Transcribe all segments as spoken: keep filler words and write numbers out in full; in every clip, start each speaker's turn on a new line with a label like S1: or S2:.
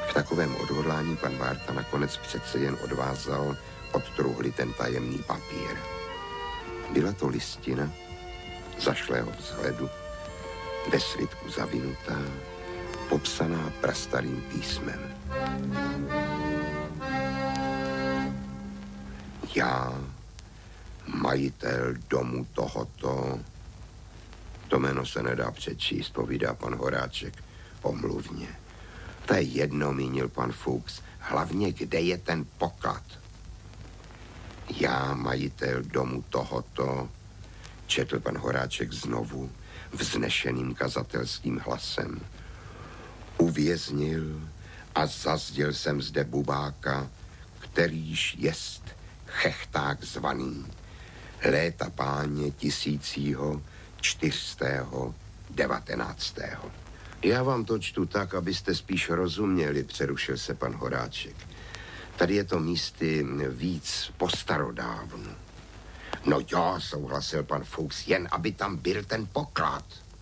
S1: V takovém odhodlání pan Bárta nakonec přece jen odvázal od truhly ten tajemný papír. Byla to listina zašlého vzhledu, ve svitku zavinutá, popsaná prastarým písmem. Já, majitel domu tohoto, to jméno se nedá přečíst, povídá pan Horáček omluvně. To je jedno, mínil pan Fuchs, hlavně kde je ten poklad. Já, majitel domu tohoto, četl pan Horáček znovu vznešeným kazatelským hlasem. Uvěznil a zazděl jsem zde bubáka, kterýž jest chechták zvaný, léta páně tisícího čtyřstého devatenáctého. Já vám to čtu tak, abyste spíš rozuměli, přerušil se pan Horáček. Tady je to místy víc postarodávnu. No jo, souhlasil pan Fuchs, jen aby tam byl ten poklad.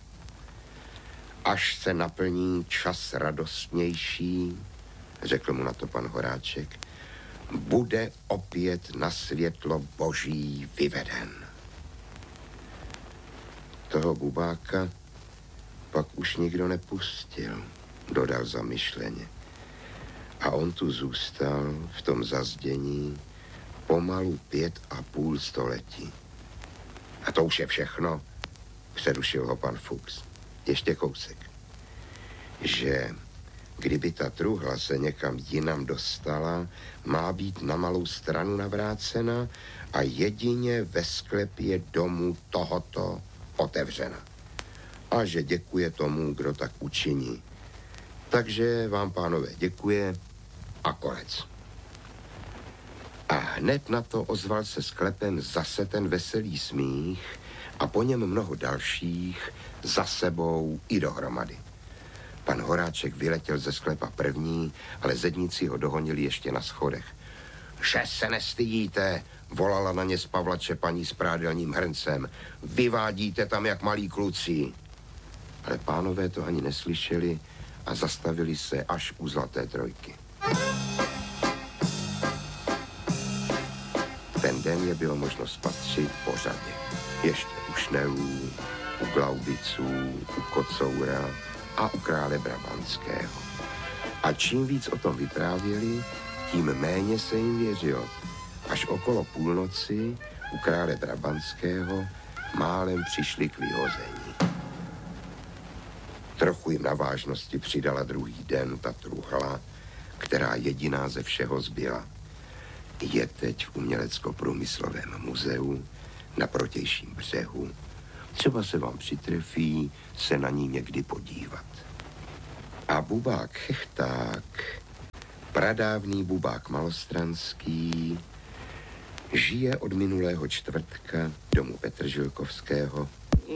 S1: Až se naplní čas radostnější, řekl mu na to pan Horáček, bude opět na světlo boží vyveden. Toho bubáka pak už nikdo nepustil, dodal zamyšleně. A on tu zůstal v tom zazdění pomalu pět a půl století. A to už je všechno, přerušil ho pan Fuchs. Ještě kousek. Že kdyby ta truhla se někam jinam dostala, má být na malou stranu navrácena a jedině ve sklepě domu tohoto otevřena. A že děkuje tomu, kdo tak učiní. Takže vám, pánové, děkuje a konec. A hned na to ozval se sklepem zase ten veselý smích a po něm mnoho dalších za sebou i dohromady. Pan Horáček vyletěl ze sklepa první, ale zedníci ho dohonili ještě na schodech. Že se nestydíte, volala na ně z Pavlače paní s prádelním hrncem. Vyvádíte tam jak malí kluci. Ale pánové to ani neslyšeli a zastavili se až u Zlaté trojky. Ten den je bylo možno spatřit po řadě. Ještě u Šnelů, u Glaubiců, u Kocoura a u krále Brabantského. A čím víc o tom vyprávěli, tím méně se jim věřilo. Až okolo půlnoci u krále Brabantského málem přišli k vyhození. Trochu jim na vážnosti přidala druhý den ta truhla, která jediná ze všeho zbyla. Je teď v Umělecko-průmyslovém muzeu na protějším břehu. Třeba se vám přitrefí se na ní někdy podívat. A bubák Chechták, pradávný bubák malostranský, žije od minulého čtvrtka domu Petržilkovského.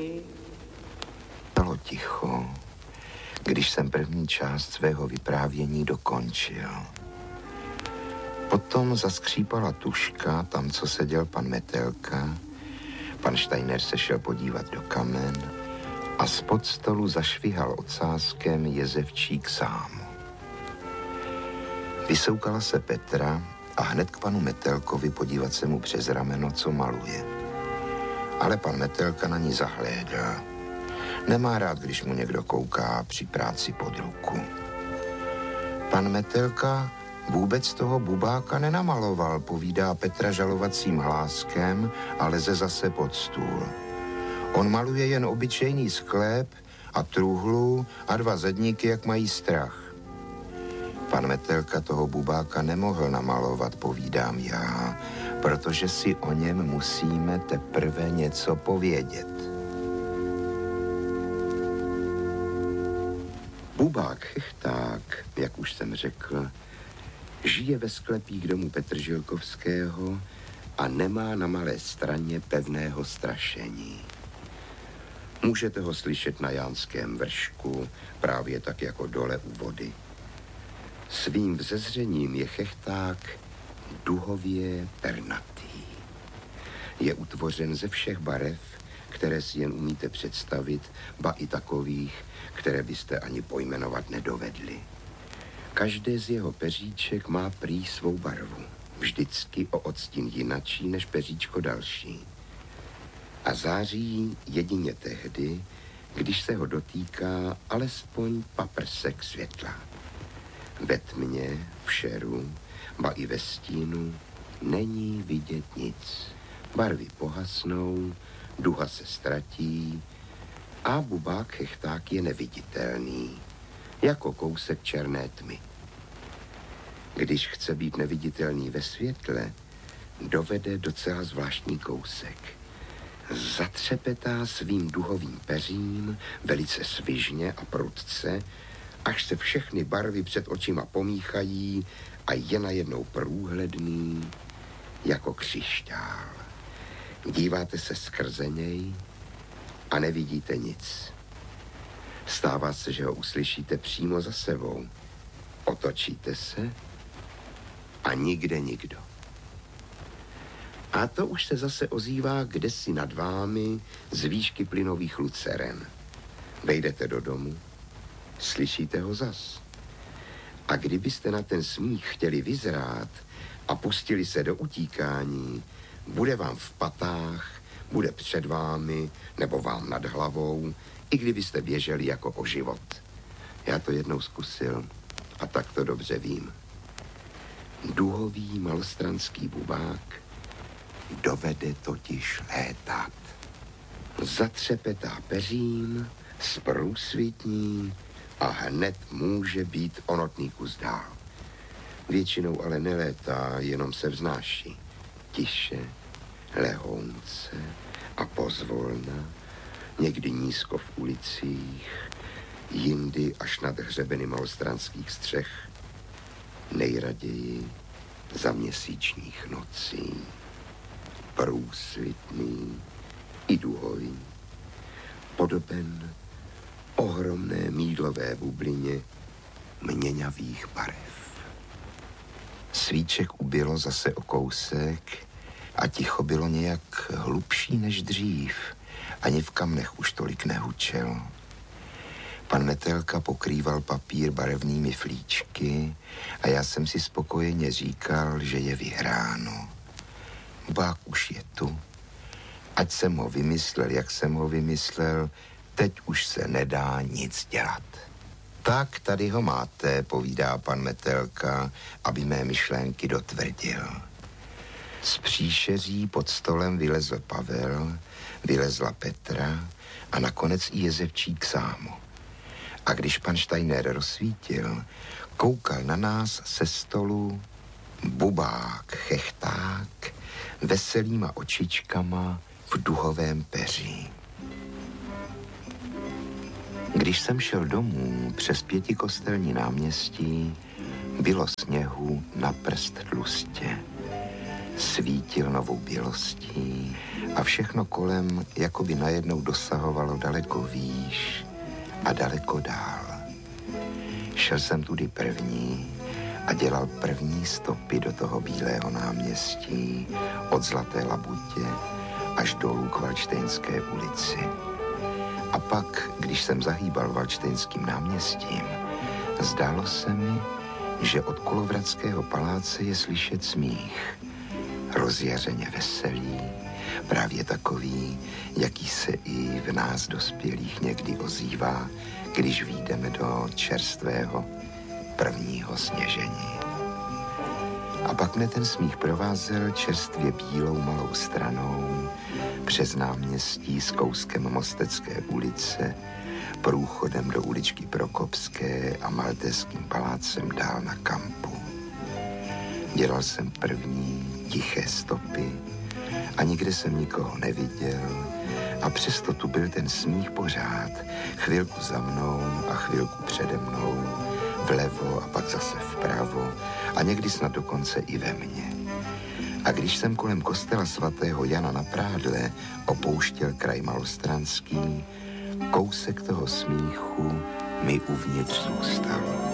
S1: Stalo ticho, když jsem první část svého vyprávění dokončil. Potom zaskřípala tuška tam, co seděl pan Metelka. Pan Steiner se šel podívat do kamen a spod stolu zašvihal ocáskem jezevčík sám. Vysoukala se Petra a hned k panu Metelkovi podívat se mu přes rameno, co maluje. Ale pan Metelka na ní zahlédl. Nemá rád, když mu někdo kouká při práci pod ruku. Pan Metelka vůbec toho bubáka nenamaloval, povídá Petra žalovacím hláskem a leze zase pod stůl. On maluje jen obyčejný sklep a truhlu a dva zedníky, jak mají strach. Pan Metelka toho bubáka nemohl namalovat, povídám já, protože si o něm musíme teprve něco povědět. Bubák Chechták, jak už jsem řekl, žije ve sklepích domu Petržilkovského a nemá na malé straně pevného strašení. Můžete ho slyšet na Jánském vršku, právě tak jako dole u vody. Svým vzezřením je Chechták duhově pernatý. Je utvořen ze všech barev, které si jen umíte představit, ba i takových, které byste ani pojmenovat nedovedli. Každé z jeho peříček má prý svou barvu. Vždycky o odstín jinačí než peříčko další. A září jedině tehdy, když se ho dotýká alespoň paprsek světla. Ve tmě, v šeru, ba i ve stínu není vidět nic. Barvy pohasnou, duha se ztratí a bubák chechták je neviditelný, jako kousek černé tmy. Když chce být neviditelný ve světle, dovede docela zvláštní kousek. Zatřepetá svým duhovým peřím velice svižně a prudce, až se všechny barvy před očima pomíchají a je najednou průhledný jako křišťál. Díváte se skrze něj a nevidíte nic. Stává se, že ho uslyšíte přímo za sebou. Otočíte se a nikde nikdo. A to už se zase ozývá kdesi nad vámi z výšky plynových luceren. Vejdete do domu, slyšíte ho zas. A kdybyste na ten smích chtěli vyzrát a pustili se do utíkání, bude vám v patách, bude před vámi nebo vám nad hlavou, i kdybyste běželi jako o život. Já to jednou zkusil a tak to dobře vím. Duhový malostranský bubák dovede totiž létat. Zatřepetá peřím, zprůsvitní a hned může být o notný kus dál. Většinou ale nelétá, jenom se vznáší. Tiše, lehounce a pozvolna, někdy nízko v ulicích, jindy až nad hřebeny malostranských střech, nejraději za měsíčních nocí. Průsvitný i duhový, podoben ohromné mýdlové bublině měňavých barev. Svíček ubylo zase o kousek a ticho bylo nějak hlubší než dřív. Ani v kamnech už tolik nehučel. Pan Metelka pokrýval papír barevnými flíčky a já jsem si spokojeně říkal, že je vyhráno. Bák už je tu. Ať jsem ho vymyslel, jak jsem ho vymyslel, teď už se nedá nic dělat. Tak tady ho máte, povídá pan Metelka, aby mé myšlenky dotvrdil. Z příšeří pod stolem vylezl Pavel, vylezla Petra a nakonec i jezevčík Sámo. A když pan Steiner rozsvítil, koukal na nás se stolu bubák, chechták, veselýma očičkama v duhovém peří. Když jsem šel domů přes Pětikostelní náměstí, bylo sněhu na prst tlustě. Svítil novou bělostí a všechno kolem jakoby najednou dosahovalo daleko výš a daleko dál. Šel jsem tudy první a dělal první stopy do toho bílého náměstí od Zlaté labutě až dolů k Valštejnské ulici. A pak, když jsem zahýbal Valštejnským náměstím, zdálo se mi, že od Kolovratského paláce je slyšet smích. Rozjařeně veselý, právě takový, jaký se i v nás dospělých někdy ozývá, když vyjdeme do čerstvého prvního sněžení. A pak mne ten smích provázel čerstvě bílou malou stranou přes náměstí s kouskem Mostecké ulice, průchodem do uličky Prokopské a Maltéským palácem dál na kampu. Dělal jsem první tiché stopy a nikde jsem nikoho neviděl a přesto tu byl ten smích pořád, chvilku za mnou a chvilku přede mnou, vlevo a pak zase vpravo a někdy snad dokonce i ve mně. A když jsem kolem kostela svatého Jana na Prádle opouštěl kraj malostranský, kousek toho smíchu mi uvnitř zůstalo.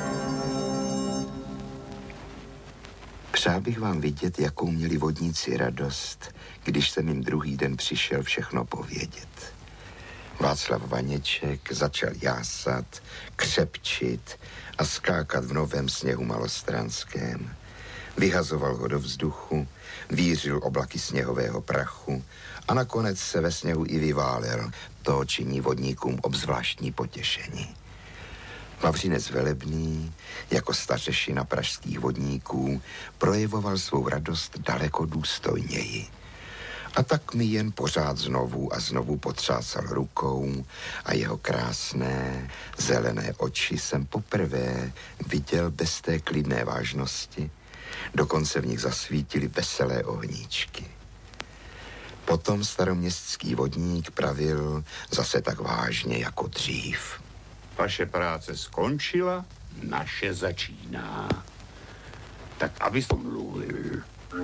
S1: Přál bych vám vidět, jakou měli vodníci radost, když jsem jim druhý den přišel všechno povědět. Václav Vaněček začal jásat, křepčit a skákat v novém sněhu malostranském. Vyhazoval ho do vzduchu, vířil oblaky sněhového prachu a nakonec se ve sněhu i vyválel. To činí vodníkům obzvláštní potěšení. Vavřinec Velebný, jako stařešina pražských vodníků, projevoval svou radost daleko důstojněji. A tak mi jen pořád znovu a znovu potřásal rukou a jeho krásné, zelené oči jsem poprvé viděl bez té klidné vážnosti, dokonce v nich zasvítily veselé ohníčky. Potom staroměstský vodník pravil zase tak vážně jako dřív.
S2: Vaše práce skončila, naše začíná. Tak abys to mluvil.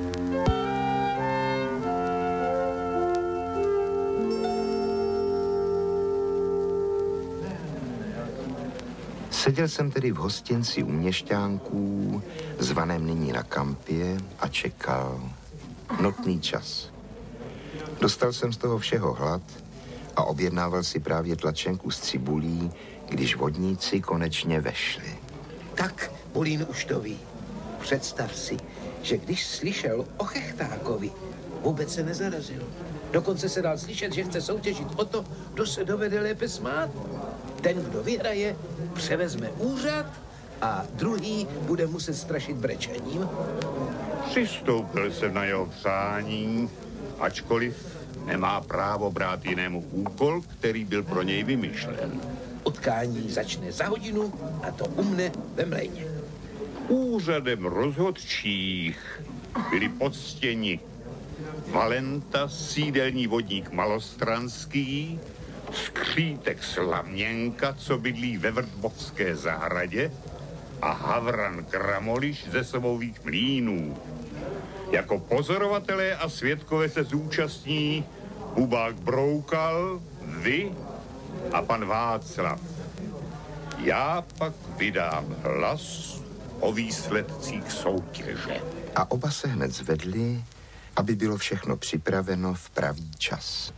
S1: Seděl jsem tedy v hostinci u měšťánků, zvaném nyní na kampě, a čekal. Notný čas. Dostal jsem z toho všeho hlad a objednával si právě tlačenku s cibulí, když vodníci konečně vešli.
S3: Tak, Bulín už to ví. Představ si, že když slyšel o Chechtákovi, vůbec se nezarazil. Dokonce se dal slyšet, že chce soutěžit o to, kdo se dovede lépe smát. Ten, kdo vyhraje, převezme úřad a druhý bude muset strašit brečením.
S2: Přistoupil jsem na jeho přání, ačkoliv nemá právo brát jinému úkol, který byl pro něj vymyšlen.
S3: Utkání začne za hodinu a to u mne ve Mlejně.
S2: Úřadem rozhodčích byli poctěni Valenta, sídelní vodník malostranský, Skřítek Slaměnka, co bydlí ve Vrbovské zahradě, a Havran Kramoliš ze Sobových mlýnů. Jako pozorovatelé a svědkové se zúčastní Bubák Broukal, vy a pan Václav. Já pak vydám hlas o výsledcích soutěže.
S1: A oba se hned zvedli, aby bylo všechno připraveno v pravý čas.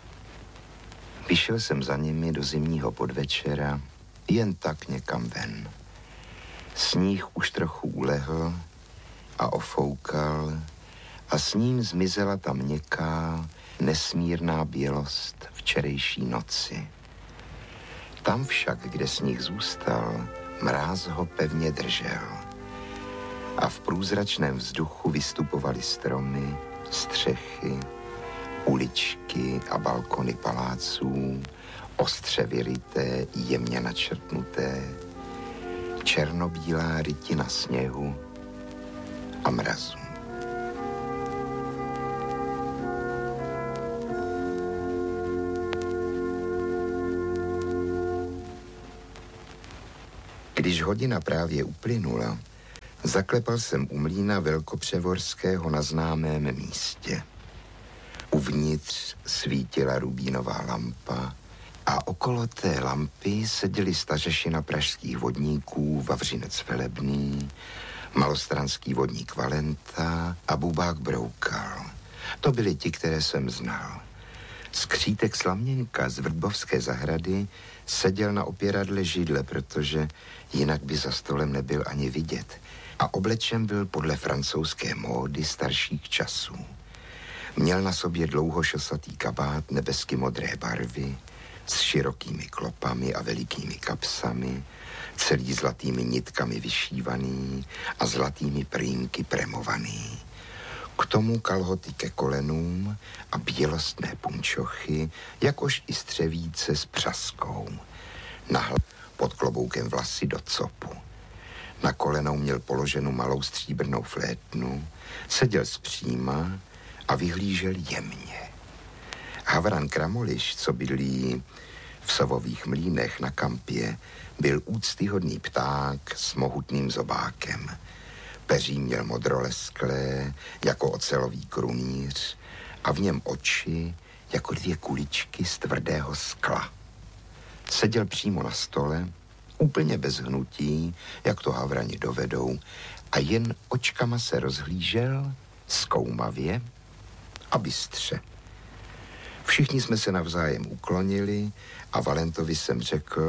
S1: Vyšel jsem za nimi do zimního podvečera, jen tak někam ven. Sníh už trochu ulehl a ofoukal a s ním zmizela ta měkká, nesmírná bělost včerejší noci. Tam však, kde sníh zůstal, mráz ho pevně držel. A v průzračném vzduchu vystupovaly stromy, střechy, uličky a balkony paláců, ostře vyryté, jemně načrtnuté, černobílá rytina sněhu a mrazu. Když hodina právě uplynula, zaklepal jsem u mlýna Velkopřevorského na známém místě. Uvnitř svítila rubínová lampa a okolo té lampy seděli stařešina pražských vodníků Vavřinec Velebný, malostranský vodník Valenta a Bubák Broukal. To byli ti, které jsem znal. Skřítek Slaměnka z Vrbovské zahrady seděl na opěradle židle, protože jinak by za stolem nebyl ani vidět, a oblečen byl podle francouzské módy starších časů. Měl na sobě dlouhošosatý kabát nebesky modré barvy s širokými klopami a velikými kapsami, celý zlatými nitkami vyšívaný a zlatými prýmky premovaný. K tomu kalhoty ke kolenům a bělostné punčochy, jakož i střevíce s přaskou. Na hlavu pod kloboukem vlasy do copu. Na kolenou měl položenou malou stříbrnou flétnu, seděl zpříma a vyhlížel jemně. Havran Kramoliš, co bydlí v Sovových mlýnech na kampě, byl úctyhodný pták s mohutným zobákem. Peří měl modrolesklé, jako ocelový krunýř, a v něm oči jako dvě kuličky z tvrdého skla. Seděl přímo na stole, úplně bez hnutí, jak to havrani dovedou, a jen očkama se rozhlížel zkoumavě a bystře. Všichni jsme se navzájem uklonili a Valentovi jsem řekl,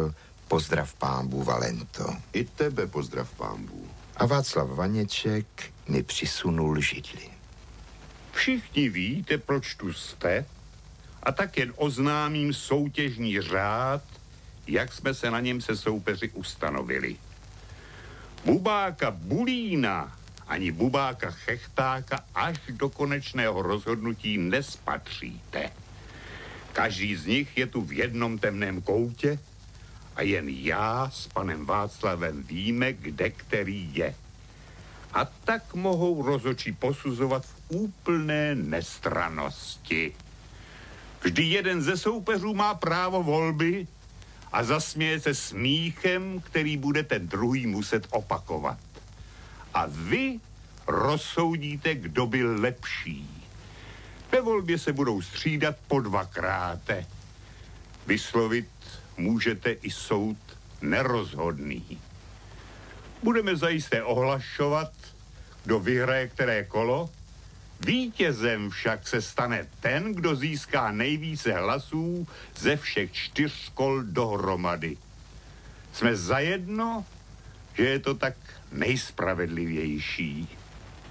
S1: Pozdrav pánbu, Valento.
S4: I tebe pozdrav pánbu.
S1: A Václav Vaněček mi přisunul židli.
S2: Všichni víte, proč tu jste, a tak jen oznámím soutěžní řád, jak jsme se na něm se soupeři ustanovili. Bubáka Bulína ani bubáka Chechtáka až do konečného rozhodnutí nespatříte. Každý z nich je tu v jednom temném koutě a jen já s panem Václavem víme, kde který je. A tak mohou rozhodčí posuzovat v úplné nestrannosti. Vždy jeden ze soupeřů má právo volby a zasměje se smíchem, který bude ten druhý muset opakovat. A vy rozsoudíte, kdo byl lepší. Ve volbě se budou střídat po dvakráte. Vyslovit můžete i soud nerozhodný. Budeme zajisté ohlašovat, kdo vyhraje které kolo. Vítězem však se stane ten, kdo získá nejvíce hlasů ze všech čtyř kol dohromady. Jsme zajedno, že je to tak nejspravedlivější.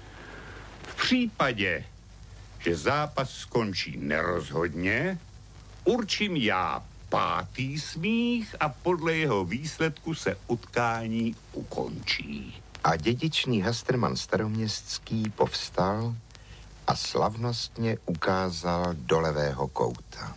S2: V případě, že zápas skončí nerozhodně, určím já pátý smích a podle jeho výsledku se utkání ukončí.
S1: A dědičný Hasterman Staroměstský povstal a slavnostně ukázal do levého kouta.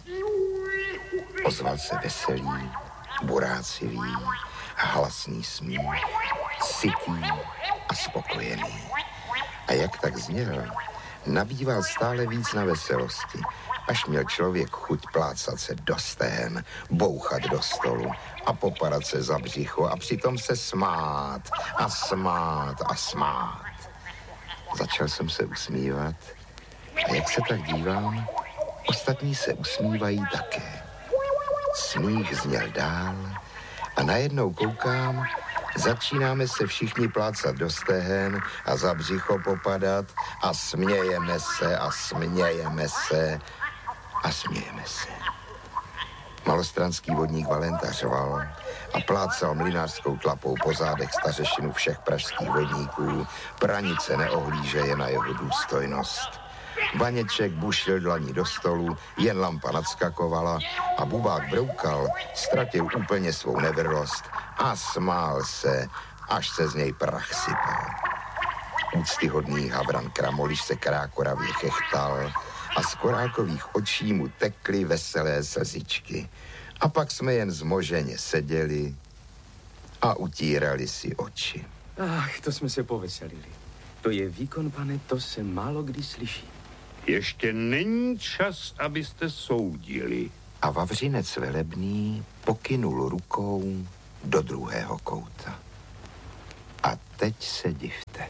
S1: Ozval se veselý, burácivý, hlasný smích, sytý a spokojený. A jak tak zněl, nabýval stále víc na veselosti, až měl člověk chuť plácat se do stehen, bouchat do stolu a popadat se za břicho a přitom se smát a smát a smát. Začal jsem se usmívat a jak se tak dívám, ostatní se usmívají také. Smích zněl dál a najednou koukám, začínáme se všichni plácat do stehen a za břicho popadat a smějeme se a smějeme se a smějeme se. Malostranský vodník Valenta řval a plácal mlynářskou tlapou po zádech stařešinu všech pražských vodníků, pranice neohlížeje na jeho důstojnost. Vaněček bušil dlaní do stolu, jen lampa nadskakovala a bubák broukal, ztratil úplně svou nevrlost a smál se, až se z něj prach sypal. Úctyhodný Havran Kramoliš se krákoravě chechtal a z korákových očí mu tekly veselé slzičky. A pak jsme jen zmoženě seděli a utírali si oči.
S5: Ach, to jsme se poveselili. To je výkon, pane, to se málo kdy slyší.
S2: Ještě není čas, abyste soudili.
S1: A Vavřinec Velebný pokynul rukou do druhého kouta. A teď se divte.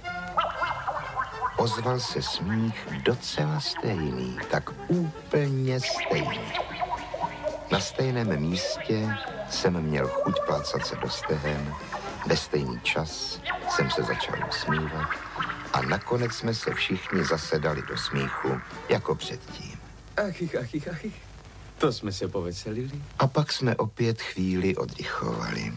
S1: Ozval se smích docela stejný, tak úplně stejný. Na stejném místě jsem měl chuť plácat se do stehen, ve stejný čas jsem se začal usmívat a nakonec jsme se všichni zasedali do smíchu, jako předtím.
S5: Achy, achy, achy. To jsme se poveselili.
S1: A pak jsme opět chvíli oddychovali.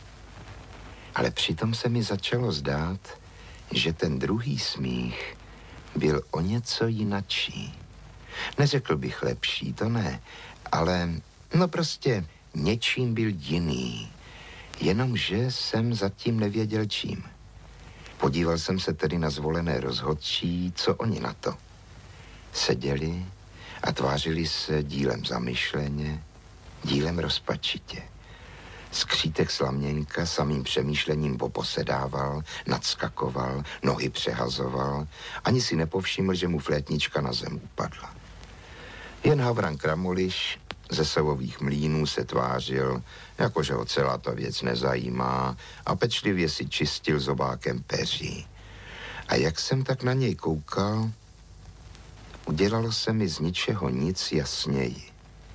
S1: Ale přitom se mi začalo zdát, že ten druhý smích byl o něco jinačí. Neřekl bych lepší, to ne, ale no prostě něčím byl jiný. Jenomže jsem zatím nevěděl čím. Podíval jsem se tedy na zvolené rozhodčí, co oni na to. Seděli a tvářili se dílem zamyšleně, dílem rozpačitě. Skřítek Slaměňka samým přemýšlením poposedával, nadskakoval, nohy přehazoval, ani si nepovšiml, že mu flétnička na zem upadla. Jen Havran Kramoliš ze Savových mlýnů se tvářil, jakože ho celá ta věc nezajímá a pečlivě si čistil zobákem peří. A jak jsem tak na něj koukal, udělalo se mi z ničeho nic jasněji.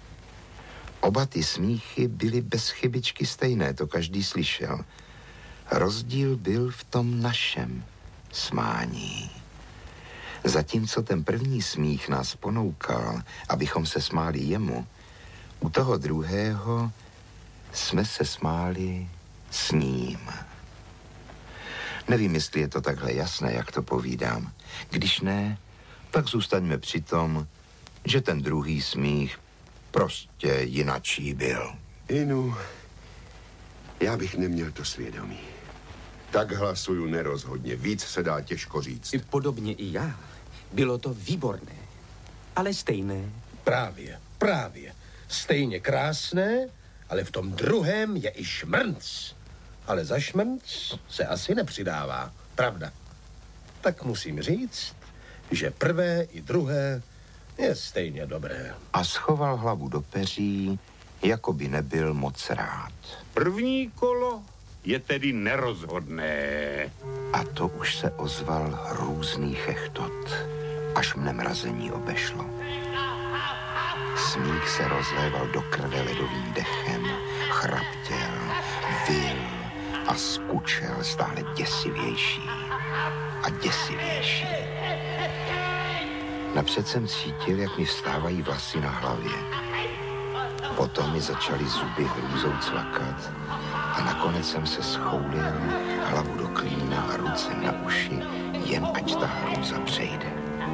S1: Oba ty smíchy byly bez chybičky stejné, to každý slyšel. Rozdíl byl v tom našem smání. Zatímco ten první smích nás ponoukal, abychom se smáli jemu, u toho druhého jsme se smáli s ním. Nevím, jestli je to takhle jasné, jak to povídám. Když ne, tak zůstaňme při tom, že ten druhý smích prostě jinačí byl.
S4: Inu, já bych neměl to svědomí. Tak hlasuju nerozhodně. Víc se dá těžko říct.
S5: I podobně i já. Bylo to výborné, ale stejné.
S3: Právě, právě. Stejně krásné, ale v tom druhém je i šmrnc. Ale za šmrnc se asi nepřidává, pravda. Tak musím říct, že prvé i druhé je stejně dobré.
S1: A schoval hlavu do peří, jako by nebyl moc rád.
S2: První kolo je tedy nerozhodné.
S1: A to už se ozval hrůzný chechtot, až mne mrazení obešlo. Smích se rozléval do krve ledovým dechem, chraptěl, vyl a skučel stále děsivější a děsivější. Napřed jsem cítil, jak mi vstávají vlasy na hlavě. Potom mi začaly zuby hrůzou cvakat a nakonec jsem se schoulil, hlavu do klína a ruce na uši, jen ať ta hrůza přejde.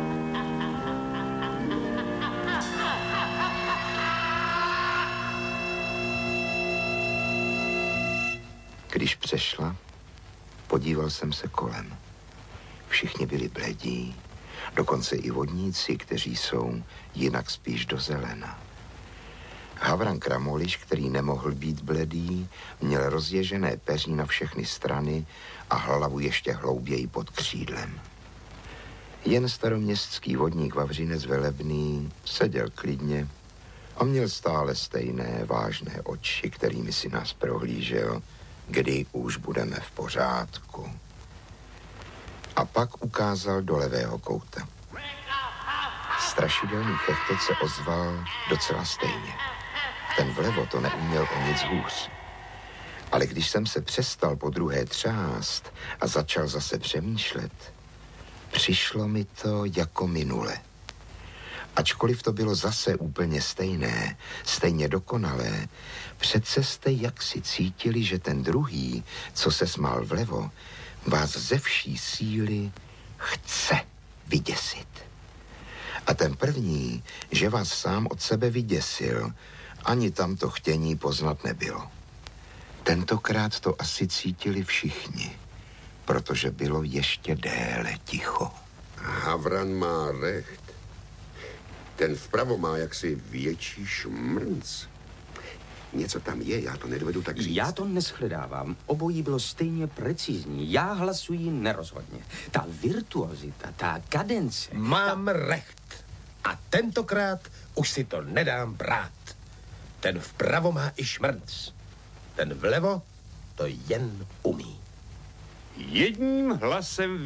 S1: Když přešla, podíval jsem se kolem. Všichni byli bledí, dokonce i vodníci, kteří jsou jinak spíš do zelena. Havran Kramoliš, který nemohl být bledý, měl rozježené peří na všechny strany a hlavu ještě hlouběji pod křídlem. Jen staroměstský vodník Vavřinec Velebný seděl klidně a měl stále stejné vážné oči, kterými si nás prohlížel, kdy už budeme v pořádku. A pak ukázal do levého kouta. Strašidelný chechtot se ozval docela stejně. Ten vlevo to neuměl o nic hůř. Ale když jsem se přestal po druhé třást a začal zase přemýšlet, přišlo mi to jako minule. Ačkoliv to bylo zase úplně stejné, stejně dokonalé, přece jste jaksi cítili, že ten druhý, co se smál vlevo, vás ze vší síly chce vyděsit. A ten první, že vás sám od sebe vyděsil, ani tam to chtění poznat nebylo. Tentokrát to asi cítili všichni, protože bylo ještě déle ticho.
S4: Havran má recht. Ten vpravo má jaksi větší šmrnc. Něco tam je, já to nedovedu tak říct.
S5: Já to neschledávám. Obojí bylo stejně precizní. Já hlasuji nerozhodně. Ta virtuozita, ta kadence...
S3: Mám ta... recht. A tentokrát už si to nedám brát. Ten vpravo má i šmrnc. Ten vlevo to jen umí.
S2: Jedním hlasem